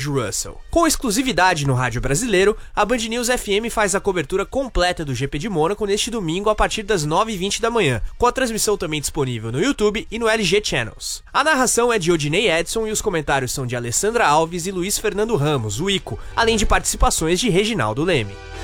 George Russell. Com exclusividade no rádio brasileiro, a Band News FM faz a cobertura completa do GP de Mônaco neste domingo a partir das 9h20 da manhã, com a transmissão também disponível no YouTube e no LG Channels. A narração é de Odinei Edson e os comentários são de Alessandra Alves e Luiz Fernando Ramos, o Ico, além de participações de Reginaldo Leme.